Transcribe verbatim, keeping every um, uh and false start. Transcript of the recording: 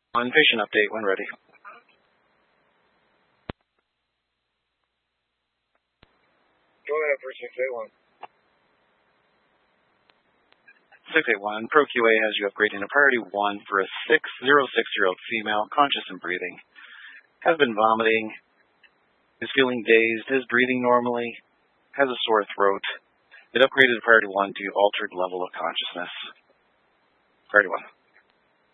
On patient update when ready. Go ahead for six eight one. six eight one, Pro Q A has you upgrading to priority one for a six zero six year old female, conscious and breathing. Has been vomiting, is feeling dazed, is breathing normally, has a sore throat. It upgraded to priority one due to altered level of consciousness. Priority one.